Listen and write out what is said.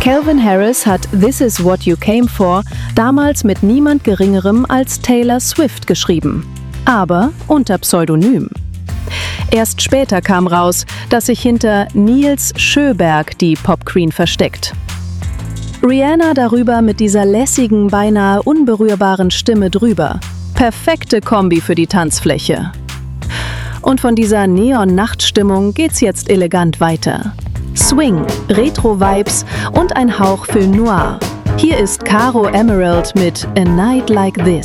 Calvin Harris hat This Is What You Came For damals mit niemand Geringerem als Taylor Swift geschrieben, aber unter Pseudonym. Erst später kam raus, dass sich hinter Niels Sjöberg die Popqueen versteckt. Rihanna darüber mit dieser lässigen, beinahe unberührbaren Stimme drüber. Perfekte Kombi für die Tanzfläche. Und von dieser Neon-Nachtstimmung geht's jetzt elegant weiter. Swing, Retro-Vibes und ein Hauch Film Noir. Hier ist Caro Emerald mit A Night Like This.